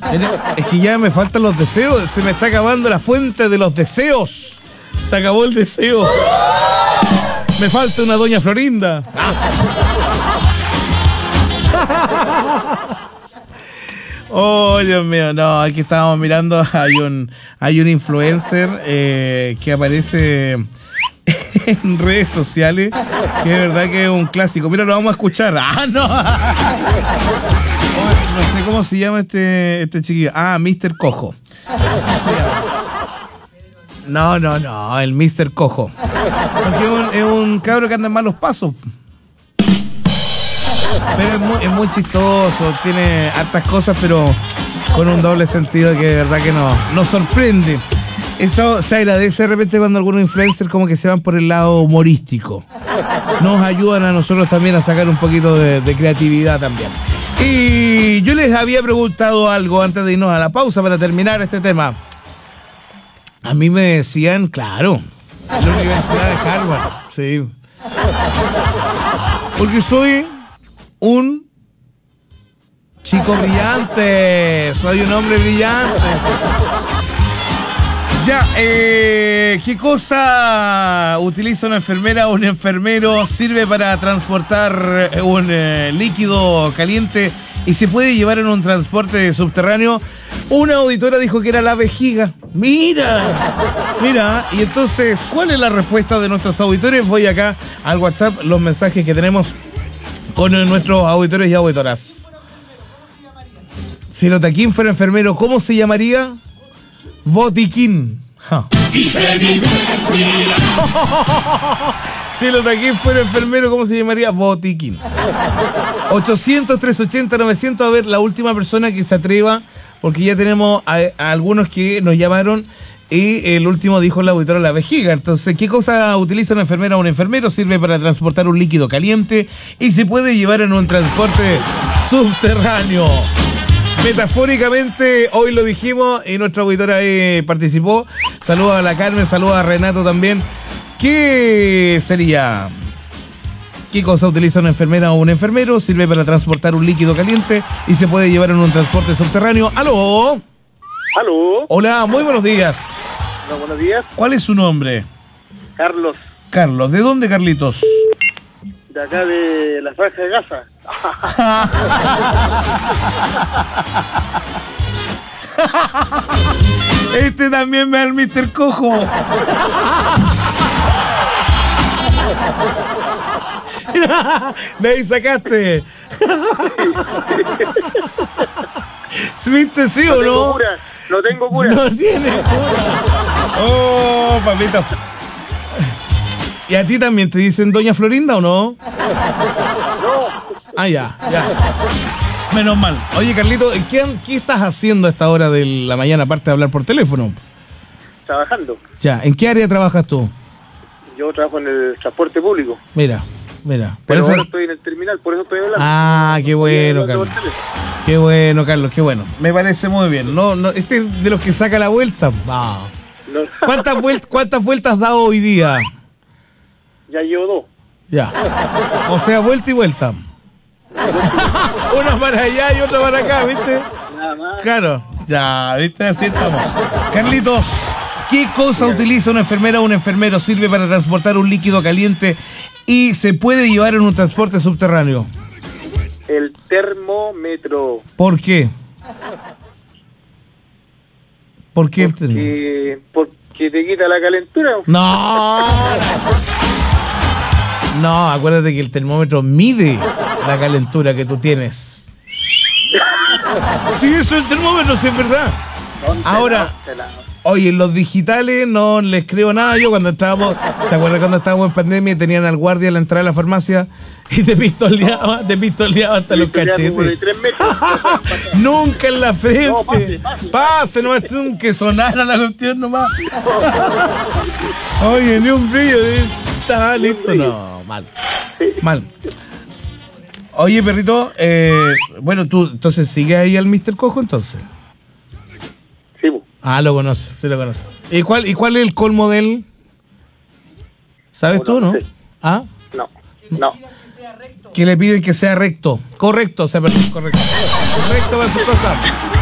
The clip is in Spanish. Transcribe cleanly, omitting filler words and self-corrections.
Es que ya me faltan los deseos. Se me está acabando la fuente de los deseos. Se acabó el deseo. Me falta una doña Florinda. Oh, Dios mío, no, aquí estábamos mirando, hay un influencer que aparece en redes sociales, que de verdad que es un clásico. Mira, lo vamos a escuchar. ¡Ah, no! No sé cómo se llama este chiquillo. Ah, Mr. Cojo. No, el Mr. Cojo. Porque es un cabro que anda en malos pasos. Pero es muy chistoso, tiene hartas cosas, pero con un doble sentido que de verdad que nos sorprende. Eso se agradece de repente cuando algunos influencers como que se van por el lado humorístico. Nos ayudan a nosotros también a sacar un poquito de creatividad también. Y yo les había preguntado algo antes de irnos a la pausa para terminar este tema. A mí me decían, claro, en la Universidad de Harvard, sí. Porque soy un chico brillante, soy un hombre brillante. Ya, ¿qué cosa utiliza una enfermera o un enfermero? Sirve para transportar un líquido caliente y se puede llevar en un transporte subterráneo. Una auditora dijo que era la vejiga. Mira, y entonces, ¿cuál es la respuesta de nuestros auditores? Voy acá al WhatsApp, los mensajes que tenemos con nuestros auditores y auditoras. Si el Otaquín fuera enfermero, ¿cómo se llamaría? Botiquín. Y se divertirá. Si el Otaquín fuera enfermero, ¿cómo se llamaría? Botiquín. 800-380-900. A ver, la última persona que se atreva, porque ya tenemos a algunos que nos llamaron. Y el último dijo la auditora la vejiga. Entonces, ¿qué cosa utiliza una enfermera o un enfermero? Sirve para transportar un líquido caliente y se puede llevar en un transporte subterráneo. Metafóricamente, hoy lo dijimos y nuestra auditora participó. Saludos a la Carmen, saludos a Renato también. ¿Qué sería? ¿Qué cosa utiliza una enfermera o un enfermero? Sirve para transportar un líquido caliente y se puede llevar en un transporte subterráneo. ¡Aló! ¿Aló? Hola, muy buenos días. Hola, buenos días. ¿Cuál es su nombre? Carlos. Carlos, ¿de dónde, Carlitos? De acá de la Franja de Gaza. Este también me da el Mr. Cojo. De ahí sacaste. ¿Viste, sí o no? No tengo cura. No tiene cura. Oh, papito. ¿Y a ti también te dicen Doña Florinda o no? No. Ah, ya. Menos mal. Oye, Carlito, ¿qué estás haciendo a esta hora de la mañana, aparte de hablar por teléfono? Trabajando. Ya, ¿en qué área trabajas tú? Yo trabajo en el transporte público. Mira. Pero ahora estoy en el terminal, por eso estoy hablando. Ah, qué bueno, Carlos. Qué bueno, Carlos, qué bueno. Me parece muy bien. No, este es de los que saca la vuelta. Ah. No. ¿Cuántas vueltas has dado hoy día? Ya llevo 2. Ya. O sea, vuelta y vuelta. Una para allá y otra para acá, ¿viste? Nada más. Claro. Ya, ¿viste? Así estamos. Carlitos, ¿qué cosa utiliza una enfermera o un enfermero? Sirve para transportar un líquido caliente y se puede llevar en un transporte subterráneo. El termómetro. ¿Por qué? ¿Por qué el termómetro? Porque te quita la calentura. No, acuérdate que el termómetro mide la calentura que tú tienes. Sí, eso es el termómetro, sí es verdad. Ahora, oye, en los digitales no les creo nada. Yo cuando estábamos, ¿se acuerdan cuando estábamos en pandemia y tenían al guardia a la entrada de la farmacia y te pistoleaba hasta los cachetes? Nunca en la frente. No, pase, nomás, que sonara la cuestión nomás. Oye, ni un brillo. Estaba listo. No, mal. Oye, perrito, bueno, tú entonces sigues ahí al Mr. Cojo entonces. Sí, bu. Ah, lo conoces, sí lo conoces. ¿Y cuál es el colmo de él? ¿Sabes tú, no? Sí. ¿Ah? No. Que le piden que sea recto. Correcto, o sea, perdón, correcto. Correcto para su cosa.